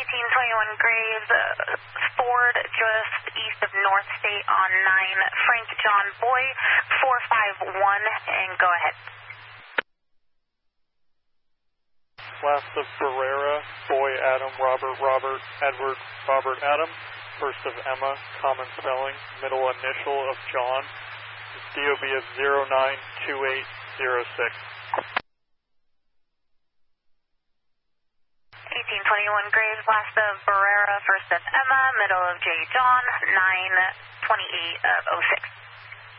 1821 Graves, Ford just east of North State on 9, Frank John Boy, 451, and go ahead. Last of Barrera, Boy Adam, Robert, Robert, Edward, Robert Adam. First of Emma, common spelling, middle initial of John. DOB of 092806. 1821 Graves, last of Barrera, first of Emma, middle of J. John, 928 of 06.